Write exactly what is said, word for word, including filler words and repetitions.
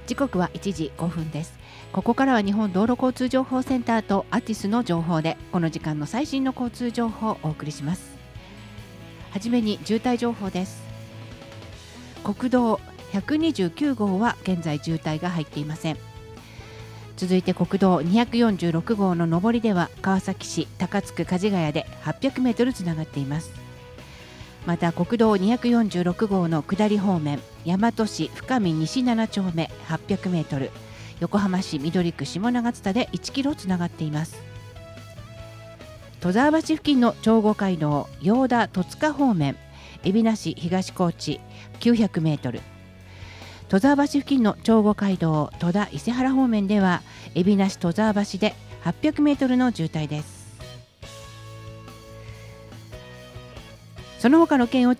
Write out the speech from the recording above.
時刻はいちじごふんです。ここからは日本道路交通情報センターとアティスの情報でこの時間の最新の交通情報をお送りします。はじめに渋滞情報です。国道ひゃくにじゅうきゅうごうは現在渋滞が入っていません。続いて国道にひゃくよんじゅうろくごうの上りでは川崎市高津区梶ヶ谷ではっぴゃくメートルつながっています。また国道にひゃくよんじゅうろくごうの下り方面大和市深見西なな丁目はっぴゃくメートル、横浜市緑区下長津田でいちキロつながっています。戸沢橋付近の長後街道用田戸塚方面海老名市東高地きゅうひゃくメートル、戸沢橋付近の長後街道戸田伊勢原方面では海老名市戸沢橋ではっぴゃくメートルの渋滞です。その他の県を